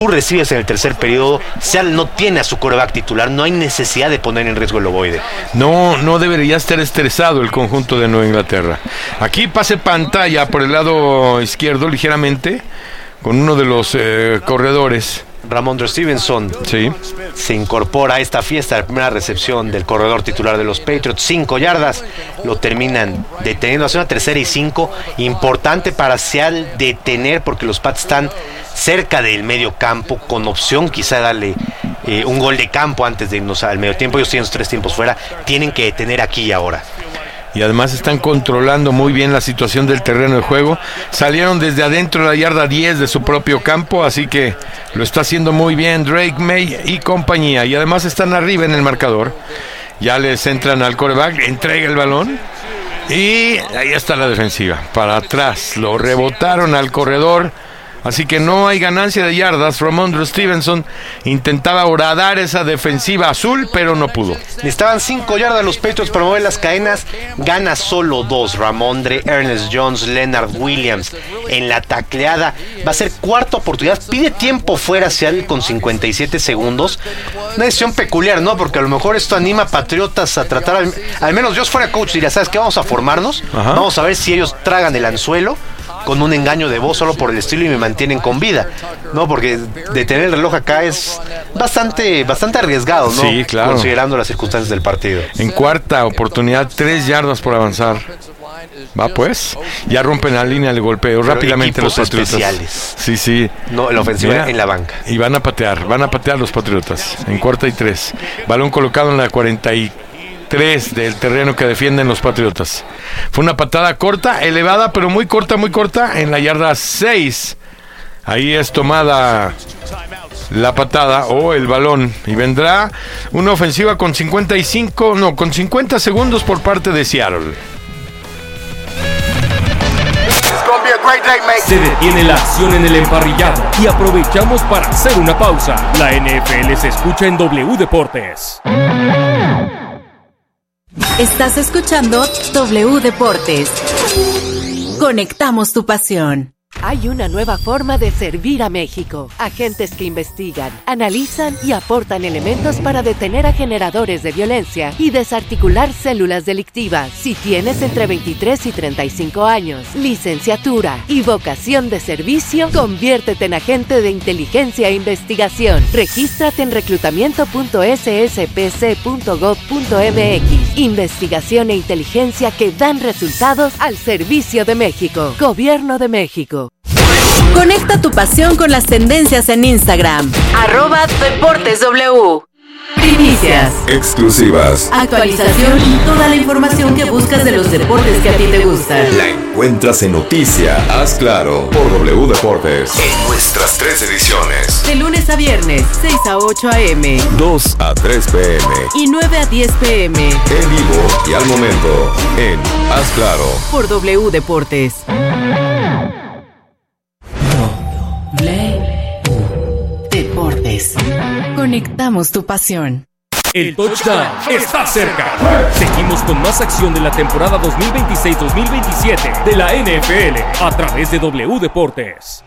tú recibes en el tercer periodo, Seattle no tiene a su quarterback titular, no hay necesidad de poner en riesgo el ovoide. No debería estar estresado el conjunto de Nueva Inglaterra. Aquí pase pantalla por el lado izquierdo ligeramente con uno de los corredores. Ramondre Stevenson se incorpora a esta fiesta, la primera recepción del corredor titular de los Patriots, 5 yardas, lo terminan deteniendo, hace una 3rd y 5, importante para Seattle detener porque los Pats están cerca del medio campo, con opción quizá darle un gol de campo antes de irnos al medio tiempo. Ellos tienen 3 tiempos fuera, tienen que detener aquí y ahora. Y además están controlando muy bien la situación del terreno de juego. Salieron desde adentro de la yarda 10 de su propio campo, así que lo está haciendo muy bien Drake May y compañía. Y además están arriba en el marcador. Ya les entran al quarterback, entrega el balón y ahí está la defensiva. Para atrás, lo rebotaron al corredor. Así que no hay ganancia de yardas. Ramondre Stevenson intentaba horadar esa defensiva azul, pero no pudo. Necesitaban 5 yardas los Patriots para mover las cadenas. Gana solo 2. Ramondre, Ernest Jones, Leonard Williams en la tacleada. Va a ser cuarta oportunidad. Pide tiempo fuera Seattle con 57 segundos. Una decisión peculiar, ¿no? Porque a lo mejor esto anima a Patriotas a tratar. Al menos yo fuera coach diría, ¿sabes qué? Vamos a formarnos. Ajá. Vamos a ver si ellos tragan el anzuelo con un engaño de voz solo por el estilo y me mantienen con vida, ¿no? Porque detener el reloj acá es bastante arriesgado, ¿no? Sí, claro. Considerando las circunstancias del partido. En cuarta oportunidad, 3 yardas por avanzar. Va pues, ya rompen la línea de golpeo. Pero rápidamente los Patriotas. Especiales. Sí. No, la ofensiva Mira, en la banca. Y van a patear los Patriotas en cuarta y 3. Balón colocado en la 43 del terreno que defienden los Patriotas. Fue una patada corta, elevada, pero muy corta en la yarda 6. Ahí es tomada la patada o el balón y vendrá una ofensiva con 50 segundos por parte de Seattle. Se detiene la acción en el emparrillado y aprovechamos para hacer una pausa. La NFL se escucha en W Deportes. Estás escuchando W Deportes. Conectamos tu pasión. Hay una nueva forma de servir a México. Agentes que investigan, analizan y aportan elementos para detener a generadores de violencia y desarticular células delictivas. Si tienes entre 23 y 35 años, licenciatura y vocación de servicio, conviértete en agente de inteligencia e investigación. Regístrate en reclutamiento.sspc.gov.mx. Investigación e inteligencia que dan resultados al servicio de México. Gobierno de México. Conecta tu pasión con las tendencias en Instagram. @DeportesW. Primicias, exclusivas, actualización y toda la información que buscas de los deportes que a ti te gustan. la encuentras en Noticia Haz Claro por W Deportes. En nuestras 3 ediciones. De lunes a viernes, 6 a 8 a.m. 2 a 3 p.m. y 9 a 10 p.m. En vivo y al momento en Haz Claro. por W Deportes. Deportes. Conectamos tu pasión. El touchdown está cerca. Seguimos con más acción de la temporada 2026-2027 de la NFL a través de W Deportes.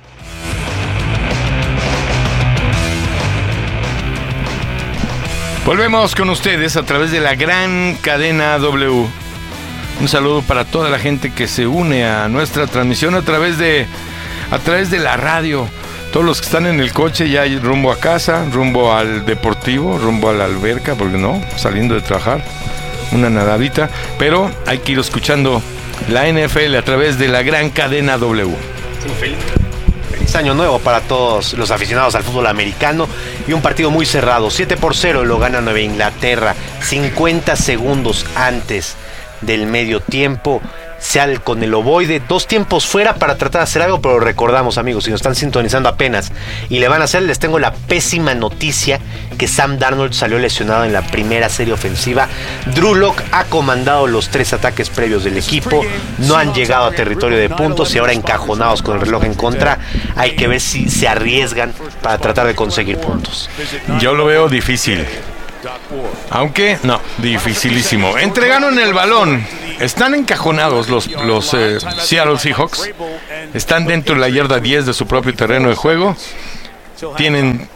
Volvemos con ustedes a través de la gran cadena W. Un saludo para toda la gente que se une a nuestra transmisión a través de la radio. Todos los que están en el coche ya rumbo a casa, rumbo al deportivo, rumbo a la alberca, porque no, saliendo de trabajar, una nadadita. Pero hay que ir escuchando la NFL a través de la gran cadena W. Feliz año nuevo para todos los aficionados al fútbol americano y un partido muy cerrado. 7-0 lo gana Nueva Inglaterra, 50 segundos antes del medio tiempo. Seattle con el ovoide, 2 tiempos fuera para tratar de hacer algo, pero recordamos, amigos, si nos están sintonizando apenas y le van a hacer, les tengo la pésima noticia que Sam Darnold salió lesionado en la primera serie ofensiva. Drew Lock ha comandado los 3 ataques previos del equipo, no han llegado a territorio de puntos y ahora encajonados con el reloj en contra, hay que ver si se arriesgan para tratar de conseguir puntos. Yo lo veo difícil. Aunque, no, dificilísimo. Entregaron el balón. Están encajonados los Seattle Seahawks. Están dentro de la yarda 10 de su propio terreno de juego. tienen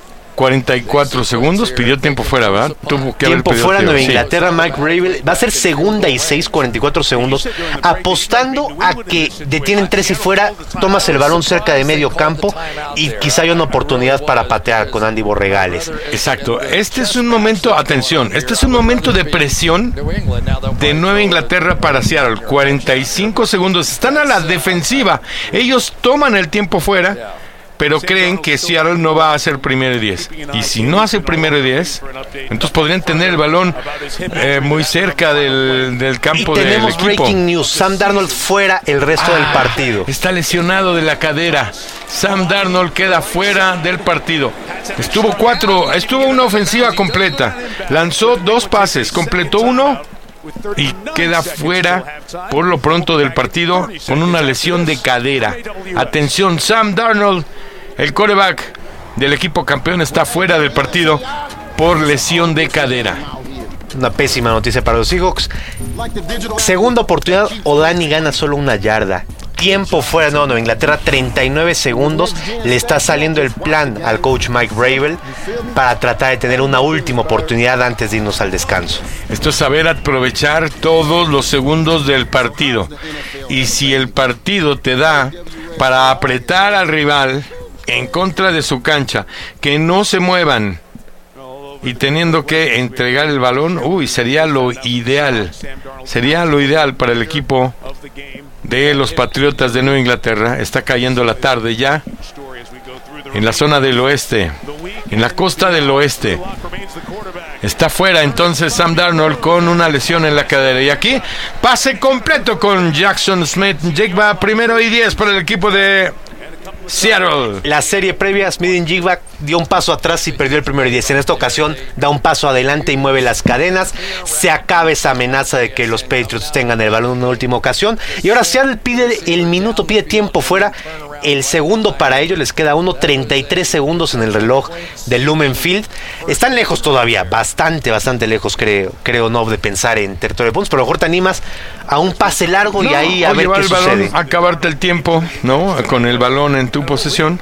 44 segundos, pidió tiempo fuera, ¿verdad? Tuvo que tiempo haber fuera, Nueva sí. Inglaterra, Mike Bravel, va a ser 2ª y 6, 44 segundos, apostando a que detienen 3 y fuera, tomas el balón cerca de medio campo y quizá haya una oportunidad para patear con Andy Borregales. Exacto, este es un momento, atención, este es un momento de presión de Nueva Inglaterra para Seattle, 45 segundos, están a la defensiva, ellos toman el tiempo fuera, pero creen que Seattle no va a hacer 1º y 10. Y si no hace 1º y 10, entonces podrían tener el balón muy cerca del campo del equipo. Y tenemos breaking news, Sam Darnold fuera el resto del partido. Está lesionado de la cadera. Sam Darnold queda fuera del partido. Estuvo una ofensiva completa. Lanzó 2 pases, completó uno y queda fuera por lo pronto del partido con una lesión de cadera. Atención, Sam Darnold, el quarterback del equipo campeón, está fuera del partido por lesión de cadera. Una pésima noticia para los Seahawks. Segunda oportunidad, O'Dani gana solo 1 yarda. Tiempo fuera, Nueva Inglaterra, 39 segundos. Le está saliendo el plan al coach Mike Bravel para tratar de tener una última oportunidad antes de irnos al descanso. Esto es saber aprovechar todos los segundos del partido. Y si el partido te da para apretar al rival en contra de su cancha, que no se muevan y teniendo que entregar el balón, sería lo ideal. Sería lo ideal para el equipo de los Patriotas de Nueva Inglaterra. Está cayendo la tarde ya en la zona del oeste, en la costa del oeste. Está fuera entonces Sam Darnold con una lesión en la cadera. Y aquí pase completo con Jackson Smith. Jake va 1º y 10 para el equipo de Seattle. La serie previa, Smith-Njigba dio un paso atrás y perdió el 1º y 10. En esta ocasión da un paso adelante y mueve las cadenas. Se acaba esa amenaza de que los Patriots tengan el balón en una última ocasión. Y ahora Seattle pide el minuto, pide tiempo fuera. El segundo para ellos, les queda 33 segundos en el reloj del Lumen Field. Están lejos todavía, bastante lejos, creo no de pensar en territorio de puntos, pero a lo mejor te animas a un pase largo y ahí a ver qué sucede. Acabarte el tiempo, ¿no? Con el balón en tu posesión.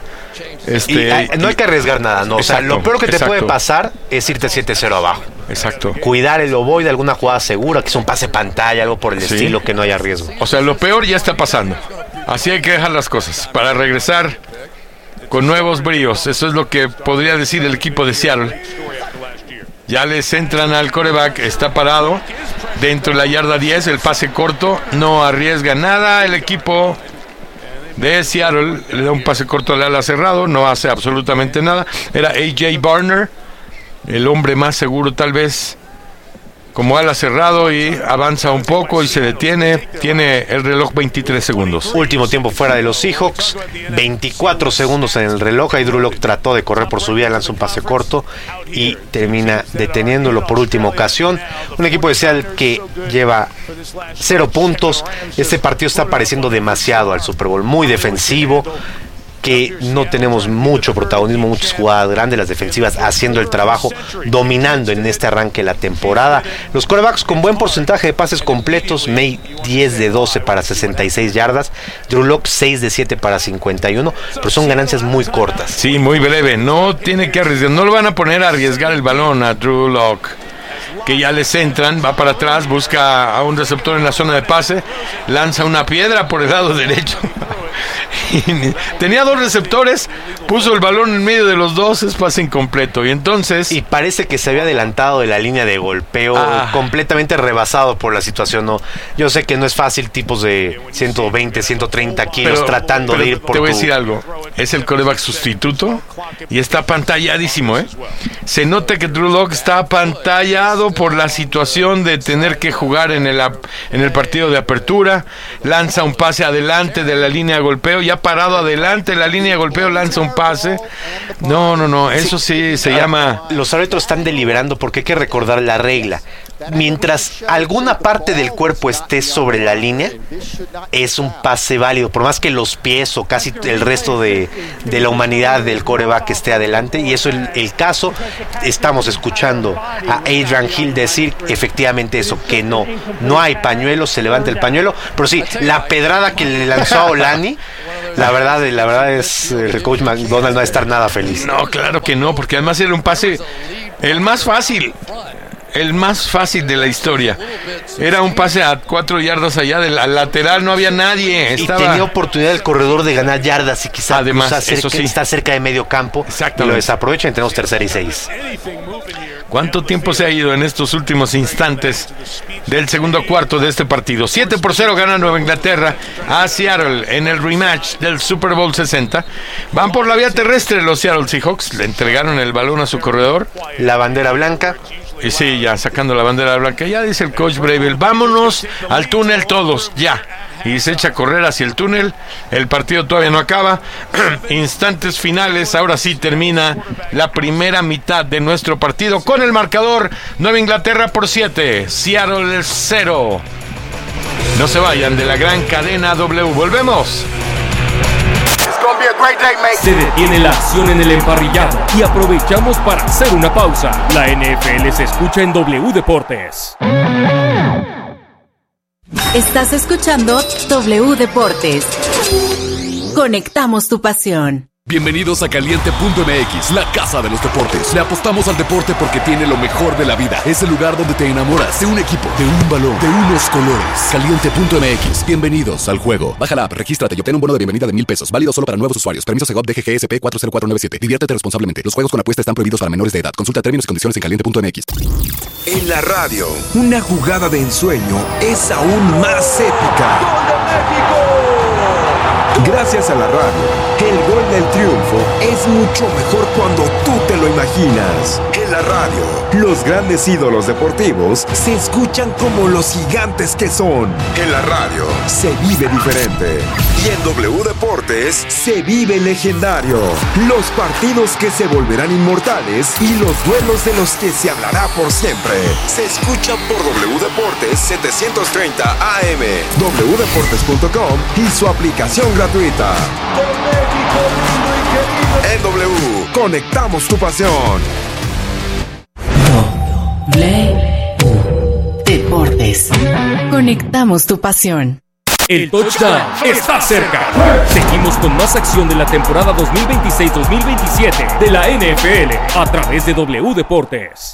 No hay que arriesgar nada, ¿no? Exacto, o sea, lo peor que te puede pasar es irte 7-0 abajo. Exacto. Cuidar el ovoide, alguna jugada segura, que es un pase pantalla, algo por el estilo, que no haya riesgo. O sea, lo peor ya está pasando. Así hay que dejar las cosas para regresar con nuevos bríos. Eso es lo que podría decir el equipo de Seattle. Ya les entran al quarterback, está parado dentro de la yarda 10, el pase corto, no arriesga nada. El equipo de Seattle le da un pase corto al ala cerrado, no hace absolutamente nada. Era A.J. Barner, el hombre más seguro tal vez, como ala cerrado, y avanza un poco y se detiene. Tiene el reloj 23 segundos. Último tiempo fuera de los Seahawks, 24 segundos en el reloj. Ahí Drew Lock trató de correr por su vida, lanza un pase corto y termina deteniéndolo por última ocasión. Un equipo de Seattle que lleva 0 puntos. Este partido está pareciendo demasiado al Super Bowl, muy defensivo, que no tenemos mucho protagonismo, muchas jugadas grandes, las defensivas haciendo el trabajo, dominando en este arranque de la temporada. Los quarterbacks con buen porcentaje de pases completos. May 10 de 12 para 66 yardas, Drew Lock 6 de 7 para 51, pero son ganancias muy cortas. Sí, muy breve, no tiene que arriesgar, no lo van a poner a arriesgar el balón a Drew Lock, que ya les entran, va para atrás, busca a un receptor en la zona de pase, lanza una piedra por el lado derecho. Tenía 2 receptores, puso el balón en medio de los 2, es pase incompleto. Y entonces, y parece que se había adelantado de la línea de golpeo, completamente rebasado por la situación. No, yo sé que no es fácil, tipos de 120, 130 kilos tratando de ir por. Te voy a decir algo, es el quarterback sustituto y está apantalladísimo, Se nota que Drew Lock está apantallado por la situación de tener que jugar en el partido de apertura. Lanza un pase adelante de la línea de golpeo, ya parado adelante de la línea de golpeo, lanza un pase. No, eso sí se llama. Los árbitros están deliberando porque hay que recordar la regla. Mientras alguna parte del cuerpo esté sobre la línea, es un pase válido, por más que los pies o casi el resto de la humanidad del quarterback esté adelante. Y eso es el caso. Estamos escuchando a Adrian Hill decir efectivamente eso, que no hay pañuelo, se levanta el pañuelo. Pero sí, la pedrada que le lanzó a O'Dani La verdad es el coach McDonald no va a estar nada feliz. No, claro que no, porque además era un pase el más fácil de la historia. Era un pase a 4 yardas allá del lateral, no había nadie. Y tenía oportunidad el corredor de ganar yardas y quizás además, está cerca de medio campo. Exactamente. Y lo desaprovecha y tenemos 3rd y 6. ¿Cuánto tiempo se ha ido en estos últimos instantes del segundo cuarto de este partido? 7-0 gana Nueva Inglaterra a Seattle en el rematch del Super Bowl 60. Van por la vía terrestre los Seattle Seahawks. Le entregaron el balón a su corredor. La bandera blanca. Y sí, ya sacando la bandera blanca. Ya dice el coach Bravel, vámonos al túnel todos, ya. Y se echa a correr hacia el túnel. El partido todavía no acaba. Instantes finales. Ahora sí termina la primera mitad de nuestro partido con el marcador: Nueva Inglaterra por 7, Seattle 0. No se vayan de la gran cadena W. Volvemos. Se detiene la acción en el emparrillado y aprovechamos para hacer una pausa. La NFL se escucha en W Deportes. Estás escuchando W Deportes. Conectamos tu pasión. Bienvenidos a Caliente.mx, la casa de los deportes. Le apostamos al deporte porque tiene lo mejor de la vida. Es el lugar donde te enamoras de un equipo, de un balón, de unos colores. Caliente.mx, bienvenidos al juego. Baja la app, regístrate y obtén un bono de bienvenida de $1,000. Válido solo para nuevos usuarios. Permiso Segov DGGSP 40497. Diviértete responsablemente. Los juegos con apuesta están prohibidos para menores de edad. Consulta términos y condiciones en Caliente.mx. En la radio, una jugada de ensueño es aún más épica. ¡Gol de México! Gracias a la radio, el gol del triunfo es mucho mejor cuando tú te lo imaginas. En la radio, los grandes ídolos deportivos se escuchan como los gigantes que son. En la radio, se vive diferente. Y en W Deportes, se vive legendario. Los partidos que se volverán inmortales y los duelos de los que se hablará por siempre. Se escuchan por W Deportes 730 AM, wdeportes.com y su aplicación gratuita. En W, conectamos tu pasión. W Deportes. Conectamos tu pasión. El touchdown está cerca. Seguimos con más acción de la temporada 2026-2027 de la NFL a través de W Deportes.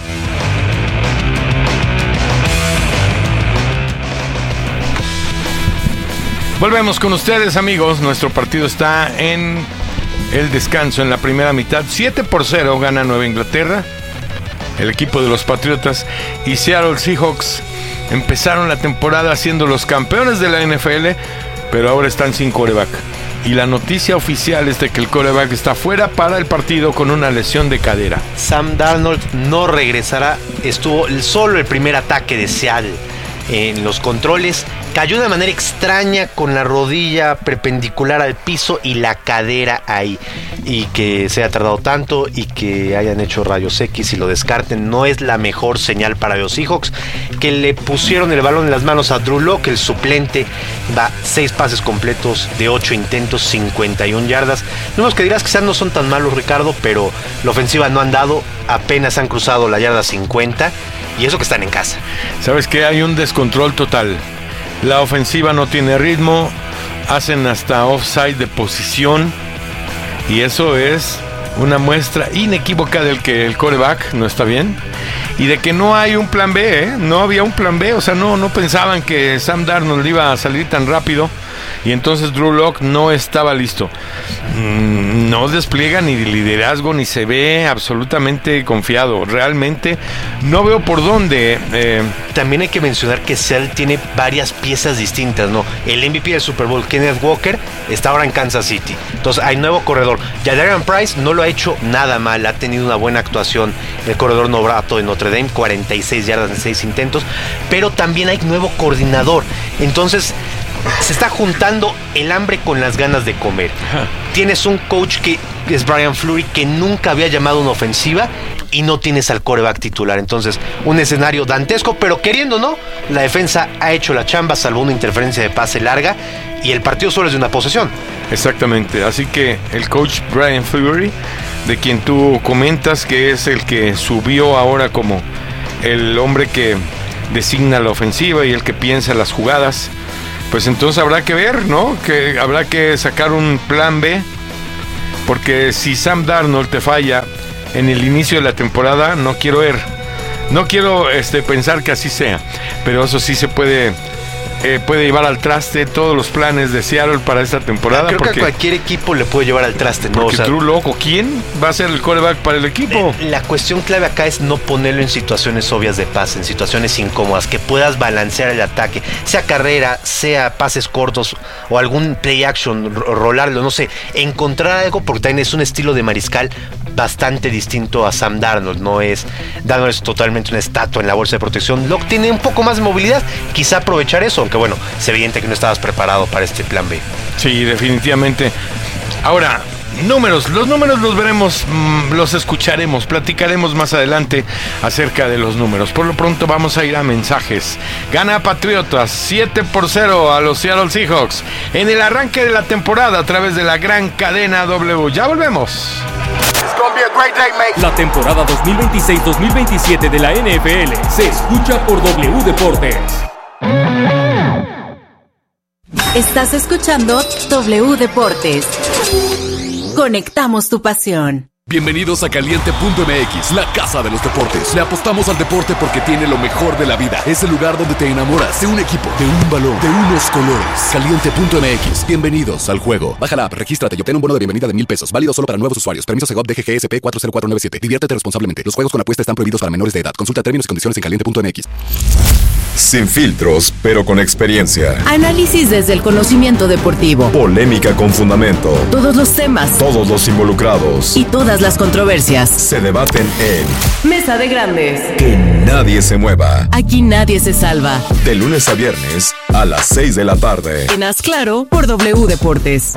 Volvemos con ustedes, amigos. Nuestro partido está en el descanso en la primera mitad. 7-0 gana Nueva Inglaterra, el equipo de los Patriotas, y Seattle Seahawks empezaron la temporada siendo los campeones de la NFL, pero ahora están sin quarterback. Y la noticia oficial es de que el quarterback está fuera para el partido con una lesión de cadera. Sam Darnold no regresará. Estuvo solo el primer ataque de Seattle en los controles. Cayó de manera extraña con la rodilla perpendicular al piso y la cadera ahí. Y que se haya tardado tanto y que hayan hecho rayos X y lo descarten no es la mejor señal para los Seahawks, que le pusieron el balón en las manos a Drew Lock, el suplente. Va 6 pases completos de 8 intentos, 51 yardas. Números que dirás quizás no son tan malos, Ricardo, pero la ofensiva no han dado. Apenas han cruzado la yarda 50 y eso que están en casa. ¿Sabes qué? Hay un descontrol total. La ofensiva no tiene ritmo, hacen hasta offside de posición y eso es una muestra inequívoca del que el quarterback no está bien y de que no hay un plan B, ¿eh? No había un plan B, o sea, no pensaban que Sam Darnold iba a salir tan rápido y entonces Drew Lock no estaba listo. No despliega ni liderazgo ni se ve absolutamente confiado. Realmente no veo por dónde. También hay que mencionar que Seattle tiene varias piezas distintas, ¿no? El MVP del Super Bowl, Kenneth Walker, está ahora en Kansas City. Entonces hay nuevo corredor. Jadarian Price no lo ha hecho nada mal, ha tenido una buena actuación. El corredor novato de Notre Dame, 46 yardas en 6 intentos. Pero también hay nuevo coordinador. Entonces se está juntando el hambre con las ganas de comer. Tienes un coach que es Brian Fleury, que nunca había llamado una ofensiva, y no tienes al quarterback titular. Entonces, un escenario dantesco, pero queriendo o no, la defensa ha hecho la chamba, salvo una interferencia de pase larga, y el partido solo es de una posesión. Exactamente, así que el coach Brian Fleury, de quien tú comentas que es el que subió ahora como el hombre que designa la ofensiva y el que piensa las jugadas, pues entonces habrá que ver, ¿no? Que habrá que sacar un plan B, porque si Sam Darnold te falla en el inicio de la temporada, no quiero pensar que así sea, pero eso sí se puede llevar al traste todos los planes de Seattle para esta temporada. Creo que a cualquier equipo le puede llevar al traste, ¿no? Porque Drew Loco, ¿quién va a ser el quarterback para el equipo? La cuestión clave acá es no ponerlo en situaciones obvias de pase, en situaciones incómodas, que puedas balancear el ataque, sea carrera, sea pases cortos o algún play action, rolarlo, no sé, encontrar algo, porque también es un estilo de mariscal bastante distinto a Sam Darnold. Darnold es totalmente una estatua en la bolsa de protección. Locke tiene un poco más de movilidad, quizá aprovechar eso, aunque bueno, es evidente que no estabas preparado para este plan B. Sí, definitivamente. Ahora, los números los veremos, los escucharemos, platicaremos más adelante acerca de los números. Por lo pronto vamos a ir a mensajes. Gana Patriotas 7-0 a los Seattle Seahawks en el arranque de la temporada a través de la gran cadena W. Ya volvemos. La temporada 2026-2027 de la NFL se escucha por W Deportes. Estás escuchando W Deportes. Conectamos tu pasión. Bienvenidos a Caliente.mx, la casa de los deportes. Le apostamos al deporte porque tiene lo mejor de la vida. Es el lugar donde te enamoras de un equipo, de un balón, de unos colores. Caliente.mx, bienvenidos al juego. Baja la app, regístrate y obtén un bono de bienvenida de $1,000. Válido solo para nuevos usuarios. Permiso Segov DGGSP 40497. Diviértete responsablemente. Los juegos con apuesta están prohibidos para menores de edad. Consulta términos y condiciones en Caliente.mx. Sin filtros, pero con experiencia. Análisis desde el conocimiento deportivo. Polémica con fundamento. Todos los temas. Todos los involucrados. Y todas las controversias. Se debaten en Mesa de Grandes. Que nadie se mueva. Aquí nadie se salva. De lunes a viernes a las 6 de la tarde. En Haz Claro por W Deportes.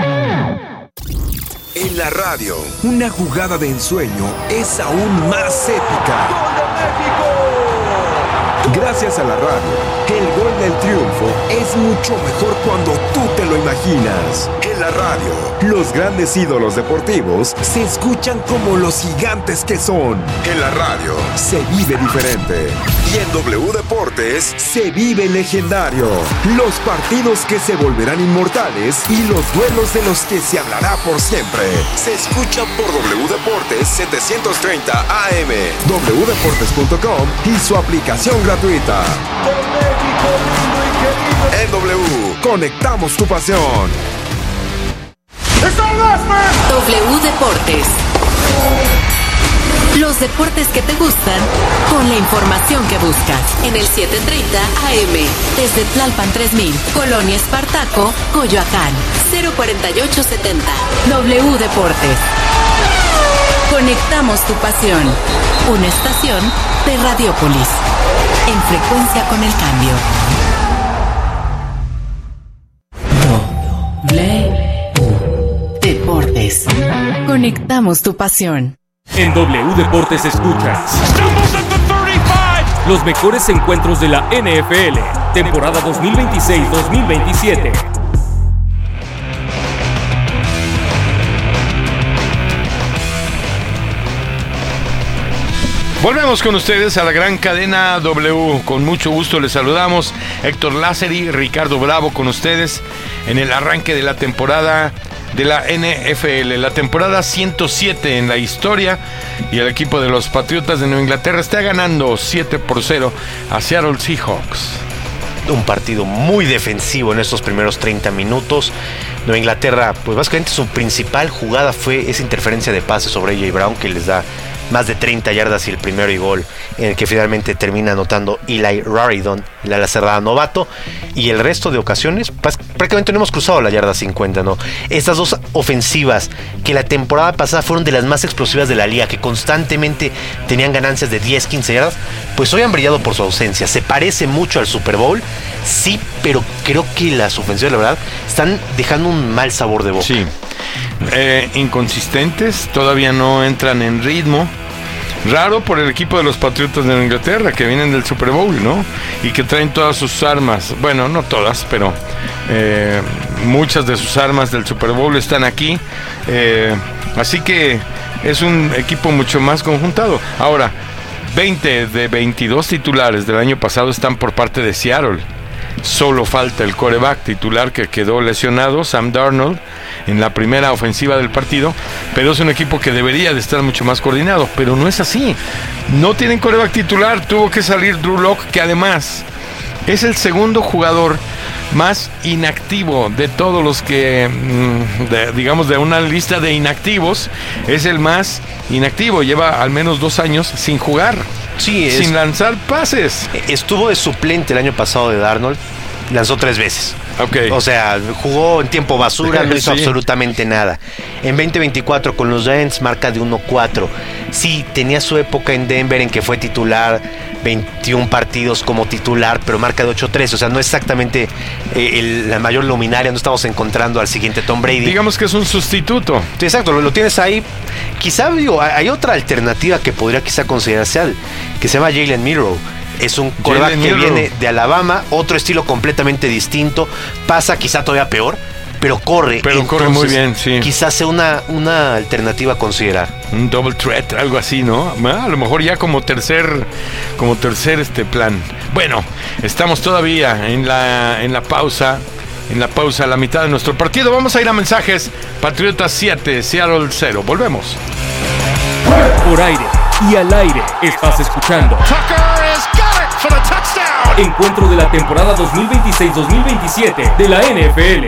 En la radio, una jugada de ensueño es aún más épica. ¡Gol de México! Gracias a la radio, el gol del triunfo es mucho mejor cuando tú te lo imaginas. En la radio, los grandes ídolos deportivos se escuchan como los gigantes que son. En la radio, se vive diferente. Y en W Deportes, se vive legendario. Los partidos que se volverán inmortales y los duelos de los que se hablará por siempre. Se escuchan por W Deportes 730 AM, wdeportes.com y su aplicación gratuita. En W, conectamos tu pasión. W Deportes. Los deportes que te gustan con la información que buscas. En el 730 AM. Desde Tlalpan 3000, Colonia Espartaco, Coyoacán. 04870. W Deportes. Conectamos tu pasión. Una estación de Radiópolis. En frecuencia con el cambio. W Deportes. Conectamos tu pasión. En W Deportes escuchas los mejores encuentros de la NFL, temporada 2026-2027. Volvemos con ustedes a la gran cadena W. Con mucho gusto les saludamos. Héctor Lázari, Ricardo Bravo con ustedes en el arranque de la temporada de la NFL. La temporada 107 en la historia, y el equipo de los Patriotas de Nueva Inglaterra está ganando 7-0 a Seattle Seahawks. Un partido muy defensivo en estos primeros 30 minutos. Nueva Inglaterra, pues básicamente su principal jugada fue esa interferencia de pase sobre AJ Brown, que les da más de 30 yardas y el primero y gol, en el que finalmente termina anotando Eli Raridon, el ala cerrada novato, y el resto de ocasiones prácticamente no hemos cruzado la yarda 50, ¿no? Estas dos ofensivas que la temporada pasada fueron de las más explosivas de la liga, que constantemente tenían ganancias de 10, 15 yardas, pues hoy han brillado por su ausencia. Se parece mucho al Super Bowl, sí, pero creo que las ofensivas, la verdad, están dejando un mal sabor de boca. Sí, inconsistentes, todavía no entran en ritmo. Raro por el equipo de los Patriotas de Nueva Inglaterra, que vienen del Super Bowl, ¿no? Y que traen todas sus armas. Bueno, no todas, pero muchas de sus armas del Super Bowl están aquí. Así que es un equipo mucho más conjuntado. Ahora, 20 de 22 titulares del año pasado están por parte de Seattle. Solo falta el quarterback titular que quedó lesionado, Sam Darnold, en la primera ofensiva del partido, pero es un equipo que debería de estar mucho más coordinado, pero no es así. No tienen quarterback titular, tuvo que salir Drew Lock, que además es el segundo jugador más inactivo de todos los que, digamos, de una lista de inactivos, es el más inactivo, lleva al menos 2 años sin jugar. Sí, sin lanzar pases. Estuvo de suplente el año pasado de Darnold, lanzó 3 veces. Okay. O sea, jugó en tiempo basura, no hizo absolutamente nada. En 2024 con los Giants marca de 1-4. Sí, tenía su época en Denver en que fue titular, 21 partidos como titular, pero marca de 8-3. O sea, no exactamente la mayor luminaria, no estamos encontrando al siguiente Tom Brady. Digamos que es un sustituto. Sí, exacto, lo tienes ahí. Quizá, digo, hay otra alternativa que podría quizá considerarse, que se llama Jalen Milroe. Es un quarterback que viene de Alabama, otro estilo completamente distinto, pasa quizá todavía peor, pero corre. Pero entonces, corre muy bien, sí. Quizás sea una alternativa a considerar. Un double threat, algo así, ¿no? A lo mejor ya como tercer plan. Bueno, estamos todavía en la pausa. En la pausa, a la mitad de nuestro partido. Vamos a ir a mensajes. Patriotas 7, Seattle 0. Volvemos. Por aire y al aire estás escuchando Encuentro de la temporada 2026-2027 de la NFL.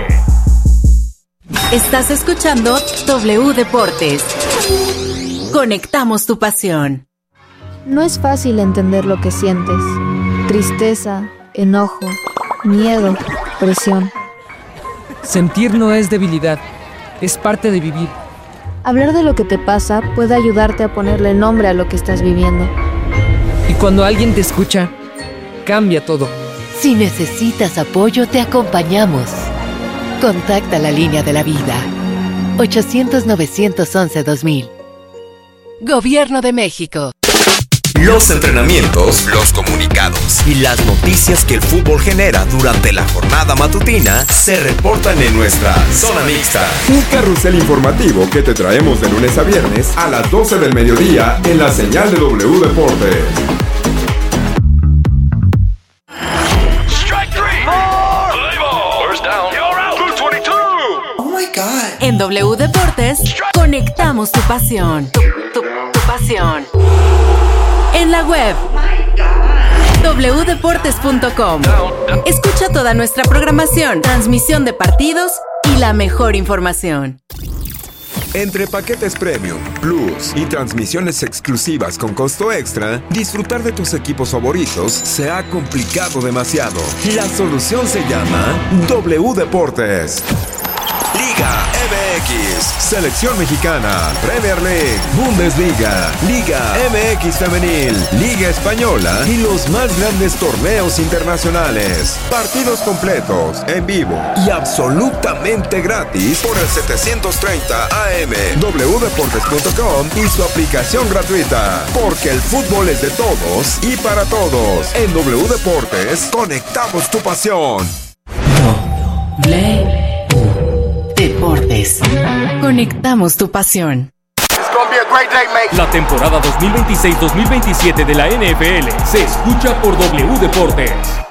Estás escuchando W Deportes. Conectamos tu pasión. No es fácil entender lo que sientes. Tristeza, enojo, miedo, presión. Sentir no es debilidad, es parte de vivir. Hablar de lo que te pasa puede ayudarte a ponerle nombre a lo que estás viviendo. Y cuando alguien te escucha, cambia todo. Si necesitas apoyo, te acompañamos. Contacta la línea de la vida. 800-911-2000. Gobierno de México. Los entrenamientos, los comunicados y las noticias que el fútbol genera durante la jornada matutina se reportan en nuestra Zona Mixta. Un carrusel informativo que te traemos de lunes a viernes a las 12 del mediodía en la señal de W Deportes. En W Deportes, conectamos tu pasión. Tu pasión. En la web wdeportes.com. Escucha toda nuestra programación, transmisión de partidos y la mejor información. Entre paquetes premium, plus y transmisiones exclusivas con costo extra, disfrutar de tus equipos favoritos se ha complicado demasiado. La solución se llama W Deportes. Liga MX, Selección Mexicana, Premier League, Bundesliga, Liga MX Femenil, Liga Española y los más grandes torneos internacionales. Partidos completos, en vivo y absolutamente gratis por el 730 AM, wdeportes.com y su aplicación gratuita. Porque el fútbol es de todos y para todos. En W Deportes, conectamos tu pasión. Deportes. Conectamos tu pasión. La temporada 2026-2027 de la NFL se escucha por W Deportes.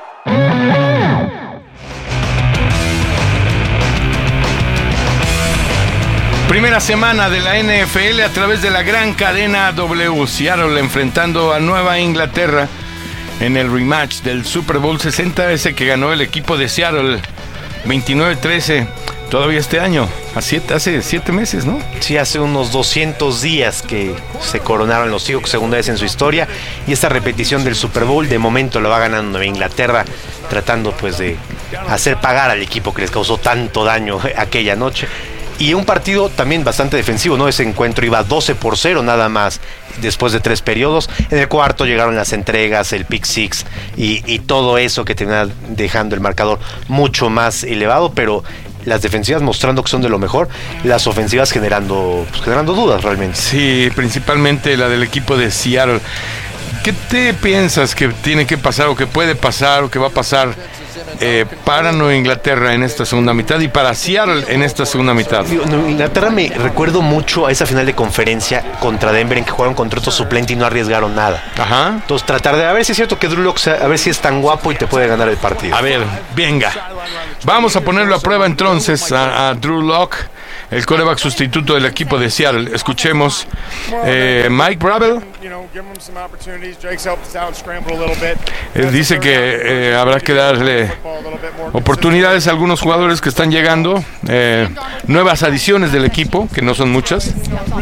Primera semana de la NFL a través de la gran cadena W. Seattle enfrentando a Nueva Inglaterra en el rematch del Super Bowl 60, ese que ganó el equipo de Seattle 29-13. Todavía este año, hace 7 meses, ¿no? Sí, hace unos 200 días que se coronaron los Seahawks, segunda vez en su historia. Y esta repetición del Super Bowl, de momento lo va ganando Nueva Inglaterra, tratando pues de hacer pagar al equipo que les causó tanto daño aquella noche. Y un partido también bastante defensivo, ¿no? Ese encuentro iba 12-0 nada más después de 3 periodos. En el cuarto llegaron las entregas, el pick six y todo eso que termina dejando el marcador mucho más elevado, pero las defensivas mostrando que son de lo mejor, las ofensivas generando dudas realmente. Sí, principalmente la del equipo de Seattle. ¿Qué te piensas que tiene que pasar o que puede pasar o que va a pasar para Nueva Inglaterra en esta segunda mitad y para Seattle en esta segunda mitad. Nueva Inglaterra me recuerdo mucho a esa final de conferencia contra Denver en que jugaron contra otro suplente y no arriesgaron nada. Ajá. Entonces tratar de, a ver si es cierto que Drew Lock, a ver si es tan guapo y te puede ganar el partido. A ver, venga. Vamos a ponerlo a prueba entonces a Drew Lock, el quarterback sustituto del equipo de Seattle. Escuchemos Mike Bravel. Dice que habrá que darle oportunidades a algunos jugadores que están llegando, nuevas adiciones del equipo, que no son muchas.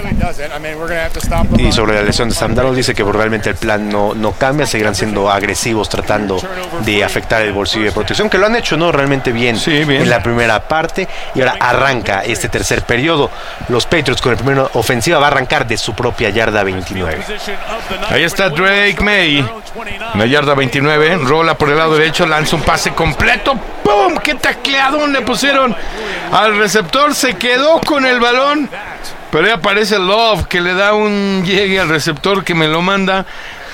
Y sobre la lesión de Sam Darnold dice que realmente el plan no cambia, seguirán siendo agresivos tratando de afectar el bolsillo de protección, que lo han hecho realmente bien, sí, bien en la primera parte, y ahora arranca este tercer periodo. Los Patriots con el primero ofensiva va a arrancar de su propia yarda 29. Ahí está Drake May, en la yarda 29, rola por el lado derecho, lanza un pase completo, ¡pum! ¡Qué tacleadón le pusieron al receptor! Se quedó con el balón, pero ahí aparece Love, que le da un llegue al receptor, que me lo manda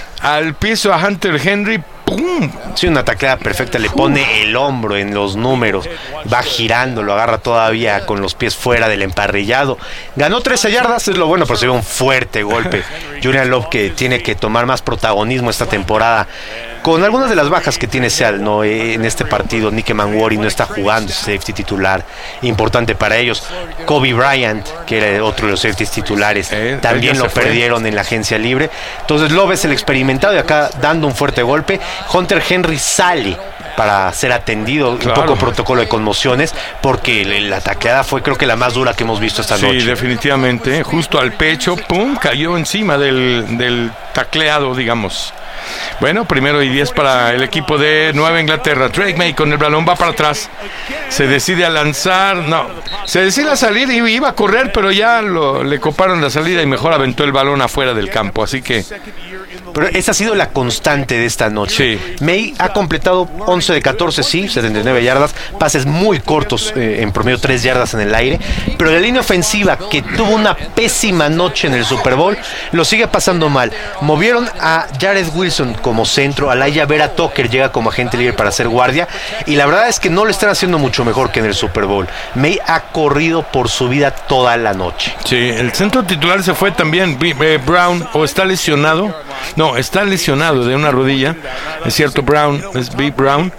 al piso a Hunter Henry. ¡Pum! Sí, una tacleada perfecta, le pone el hombro en los números, va girando, lo agarra todavía con los pies fuera del emparrillado. Ganó 13 yardas, es lo bueno, pero se ve un fuerte golpe. Julian Love, que tiene que tomar más protagonismo esta temporada, con algunas de las bajas que tiene Seattle, ¿no? En este partido, Nick Manwari no está jugando, safety titular, importante para ellos. Kobe Bryant, que era otro de los safeties titulares, también lo perdieron en la agencia libre. Entonces Love es el experimentado y acá dando un fuerte golpe. Hunter Henry sale para ser atendido, claro. Un poco protocolo de conmociones, porque la tacleada fue creo que la más dura que hemos visto esta noche. Sí, definitivamente, justo al pecho, pum, cayó encima del tacleado, digamos. Bueno, 1st y 10 para el equipo de Nueva Inglaterra. Drake May con el balón va para atrás, se decide a lanzar, se decide a salir y iba a correr, pero ya le coparon la salida y mejor aventó el balón afuera del campo, así que... Pero esa ha sido la constante de esta noche. Sí. May ha completado 11 de 14, sí, 79 yardas, pases muy cortos, en promedio 3 yardas en el aire, pero la línea ofensiva, que tuvo una pésima noche en el Super Bowl, lo sigue pasando mal. Movieron a Jared Wilson como centro, Alaya Vera Tucker llega como agente libre para hacer guardia, y la verdad es que no lo están haciendo mucho mejor que en el Super Bowl. May ha corrido por su vida toda la noche. Sí, el centro titular se fue también, Brown, o está lesionado. No, está lesionado de una rodilla. Es cierto, Brown, es Big Brown.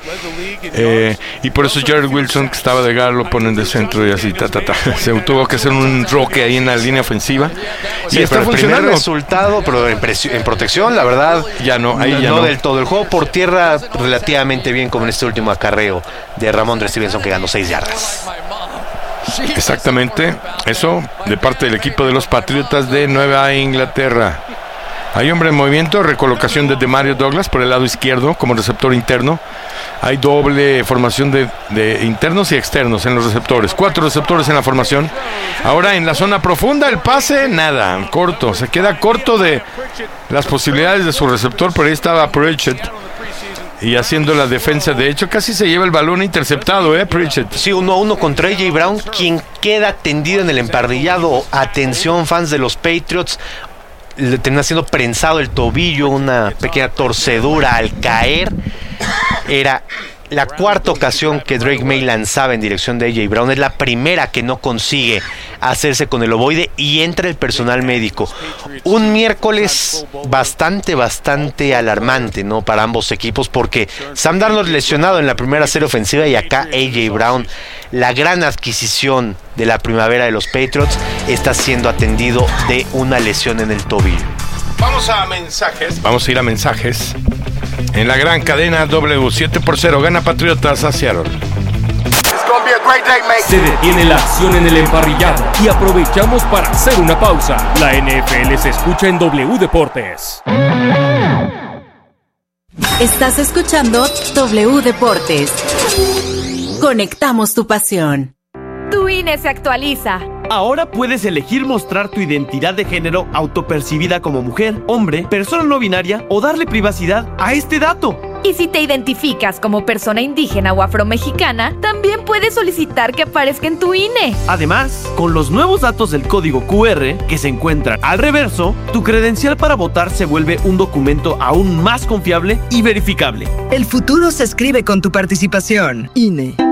Y por eso Jared Wilson, que estaba de guard, lo ponen de centro y así, Se tuvo que hacer un roque ahí en la línea ofensiva. Sí, y está funcionando. El primer resultado, pero en protección, la verdad, ya no, ahí ya no del todo. El juego por tierra relativamente bien, como en este último acarreo de Ramondre Stevenson, que ganó 6 yardas. Exactamente, eso de parte del equipo de los Patriotas de Nueva Inglaterra. Hay hombre en movimiento, recolocación de Demario Douglas por el lado izquierdo como receptor interno. Hay doble formación de internos y externos en los receptores. 4 receptores en la formación. Ahora en la zona profunda el pase, nada, corto. Se queda corto de las posibilidades de su receptor, pero ahí estaba Pritchett. Y haciendo la defensa, de hecho casi se lleva el balón interceptado, Pritchett. Sí, 1-1 contra AJ Brown, quien queda tendido en el emparrillado. Atención, fans de los Patriots. Le termina siendo prensado el tobillo, una pequeña torcedura al caer. Era la 4ª ocasión que Drake May lanzaba en dirección de AJ Brown. Es la primera que no consigue hacerse con el ovoide y entra el personal médico. Un miércoles bastante alarmante, ¿no? Para ambos equipos, porque Sam Darnold lesionado en la primera serie ofensiva y acá AJ Brown, la gran adquisición de la primavera de los Patriots, está siendo atendido de una lesión en el tobillo. Vamos a mensajes. Vamos a ir a mensajes. En la gran cadena W, 7-0, gana Patriotas a Seattle. Se detiene la acción en el emparrillado y aprovechamos para hacer una pausa. La NFL se escucha en W Deportes. Estás escuchando W Deportes. Conectamos tu pasión. Tu INE se actualiza. Ahora puedes elegir mostrar tu identidad de género autopercibida como mujer, hombre, persona no binaria o darle privacidad a este dato. Y si te identificas como persona indígena o afromexicana, también puedes solicitar que aparezca en tu INE. Además, con los nuevos datos del código QR que se encuentran al reverso, tu credencial para votar se vuelve un documento aún más confiable y verificable. El futuro se escribe con tu participación. INE.